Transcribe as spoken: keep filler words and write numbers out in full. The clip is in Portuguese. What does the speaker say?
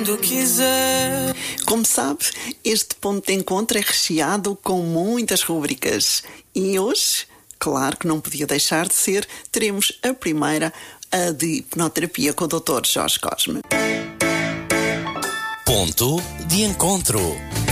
Do quiser. Como sabe, este ponto de encontro é recheado com muitas rúbricas. E hoje, claro que não podia deixar de ser, teremos a primeira, a de hipnoterapia com o doutor Jorge Cosme. Ponto de encontro.